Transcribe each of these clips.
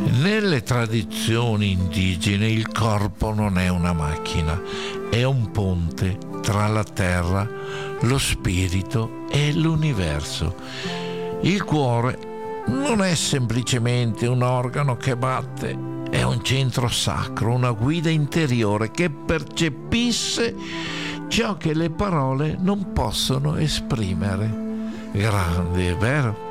Nelle tradizioni indigene il corpo non è una macchina, è un ponte tra la terra, lo spirito e l'universo. Il cuore non è semplicemente un organo che batte, è un centro sacro, una guida interiore che percepisce ciò che le parole non possono esprimere. Grande, vero?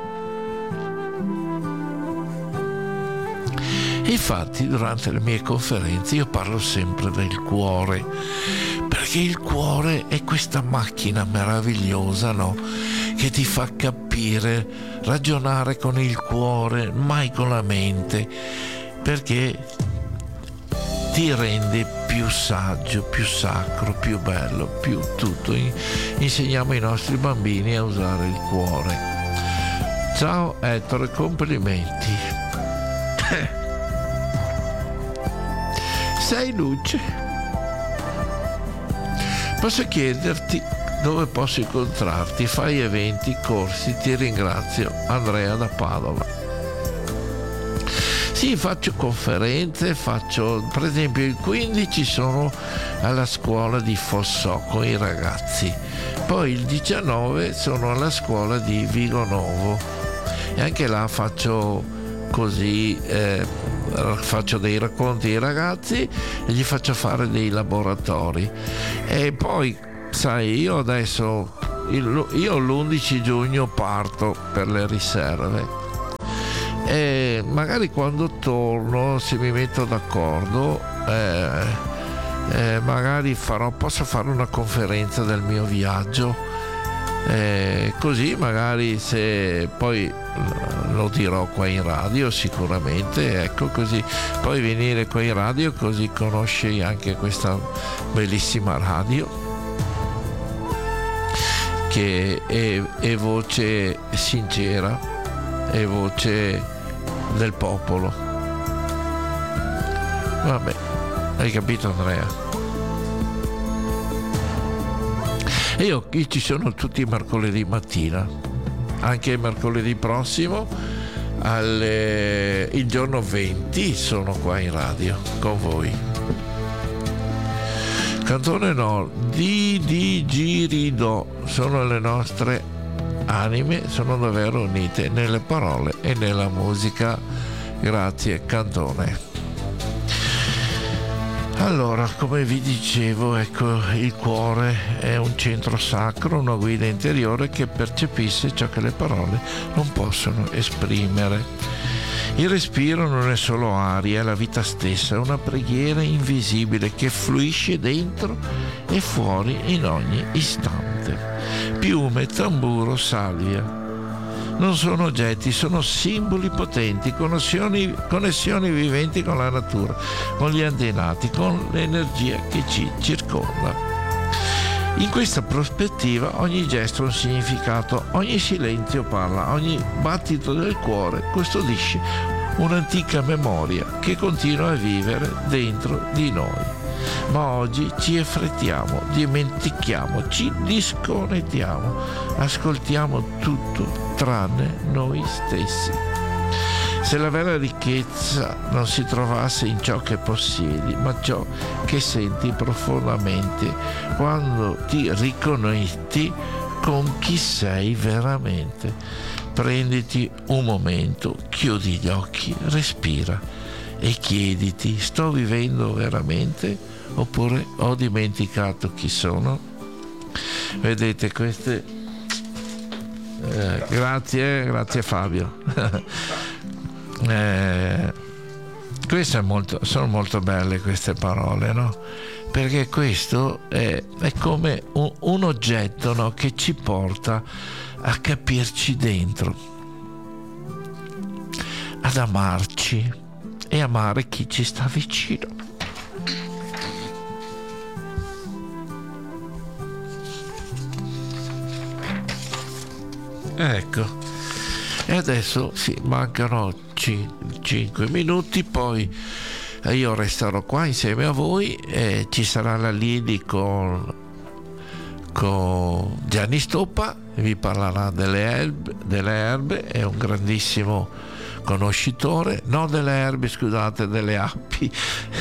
Infatti, durante le mie conferenze io parlo sempre del cuore, perché il cuore è questa macchina meravigliosa, no? Che ti fa capire, ragionare con il cuore, mai con la mente, perché ti rende più saggio, più sacro, più bello, più tutto. Insegniamo ai nostri bambini a usare il cuore. Ciao Ettore, complimenti. Sei luce. Posso chiederti dove posso incontrarti? Fai eventi, corsi? Ti ringrazio. Andrea da Padova. Sì, faccio conferenze, per esempio il 15 sono alla scuola di Fossò con i ragazzi, poi il 19 sono alla scuola di Vigonovo e anche là faccio così, faccio dei racconti ai ragazzi e gli faccio fare dei laboratori. E poi sai, io adesso io l'11 giugno parto per le riserve e magari quando torno, se mi metto d'accordo, magari posso fare una conferenza del mio viaggio, così magari, se poi lo dirò qua in radio sicuramente, ecco, così poi venire qua in radio, così conosci anche questa bellissima radio che è voce sincera, è voce del popolo. Vabbè, hai capito Andrea? E io qui ci sono tutti i mercoledì mattina, anche il mercoledì prossimo il giorno 20 sono qua in radio con voi. Cantone no, di girido, sono le nostre anime, sono davvero unite nelle parole e nella musica. Grazie Cantone. Allora, come vi dicevo, ecco, il cuore è un centro sacro, una guida interiore che percepisce ciò che le parole non possono esprimere. Il respiro non è solo aria, è la vita stessa, è una preghiera invisibile che fluisce dentro e fuori in ogni istante. Piume, tamburo, salvia. Non sono oggetti, sono simboli potenti, connessioni viventi con la natura, con gli antenati, con l'energia che ci circonda. In questa prospettiva ogni gesto ha un significato, ogni silenzio parla, ogni battito del cuore custodisce un'antica memoria che continua a vivere dentro di noi. Ma oggi ci affrettiamo, dimentichiamo, ci disconnettiamo, ascoltiamo tutto tranne noi stessi. Se la vera ricchezza non si trovasse in ciò che possiedi, ma ciò che senti profondamente, quando ti riconnetti con chi sei veramente. Prenditi un momento, chiudi gli occhi, respira e chiediti: sto vivendo veramente oppure ho dimenticato chi sono? Vedete queste grazie Fabio. Queste sono molto belle queste parole, no? Perché questo è come un oggetto, no? Che ci porta a capirci dentro, ad amarci e amare chi ci sta vicino. Ecco, e adesso sì, mancano 5 minuti, poi io resterò qua insieme a voi e ci sarà la Lili con Gianni Stoppa, vi parlerà delle erbe, è un grandissimo conoscitore, non delle erbe, scusate, delle api.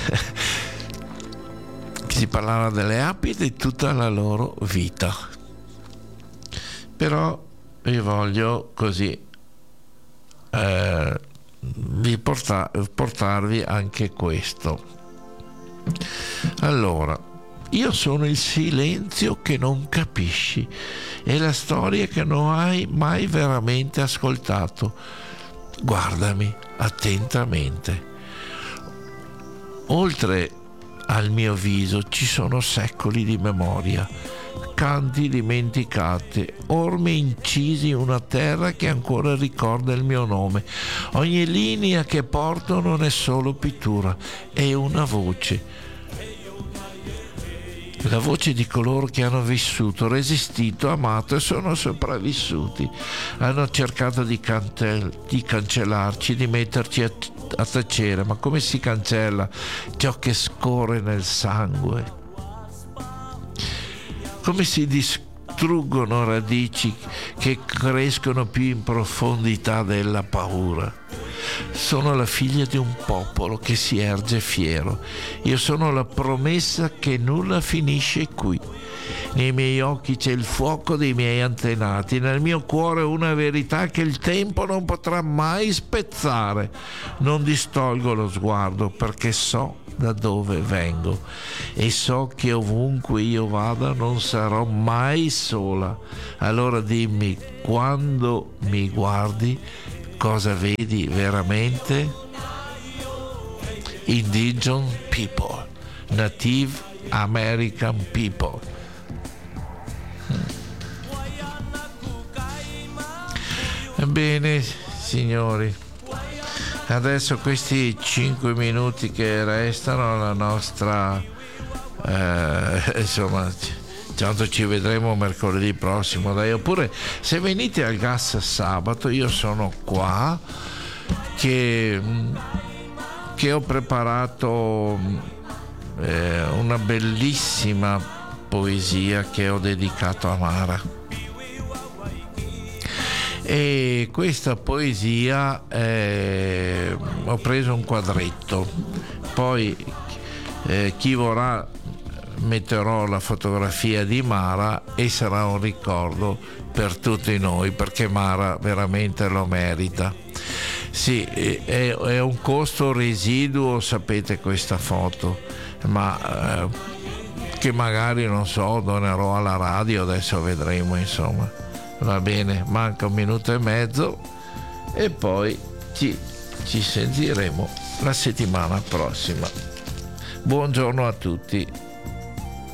Si parlava delle api di tutta la loro vita. Però vi voglio così portarvi anche questo. Allora, io sono il silenzio che non capisci e la storia che non hai mai veramente ascoltato. Guardami attentamente. Oltre al mio viso ci sono secoli di memoria, canti dimenticati, orme incisi in una terra che ancora ricorda il mio nome. Ogni linea che porto non è solo pittura, è una voce. La voce di coloro che hanno vissuto, resistito, amato e sono sopravvissuti. Hanno cercato di cancellarci, di metterci a tacere, ma come si cancella ciò che scorre nel sangue? Come si distruggono radici che crescono più in profondità della paura? Sono la figlia di un popolo che si erge fiero. Io sono la promessa che nulla finisce qui. Nei miei occhi c'è il fuoco dei miei antenati, nel mio cuore una verità che il tempo non potrà mai spezzare. Non distolgo lo sguardo perché so da dove vengo e so che ovunque io vada non sarò mai sola. Allora dimmi, quando mi guardi, cosa vedi veramente? Indigenous people, Native American people. Ebbene, signori, adesso questi 5 minuti che restano alla nostra insomma, tanto ci vedremo mercoledì prossimo, dai. Oppure se venite al gas sabato, io sono qua che ho preparato una bellissima poesia che ho dedicato a Mara. E questa poesia ho preso un quadretto, poi chi vorrà metterò la fotografia di Mara e sarà un ricordo per tutti noi, perché Mara veramente lo merita. Sì, è un costo residuo, sapete, questa foto, ma che magari, non so, donerò alla radio, adesso vedremo, insomma. Va bene, manca 1 minuto e mezzo e poi ci sentiremo la settimana prossima. Buongiorno a tutti.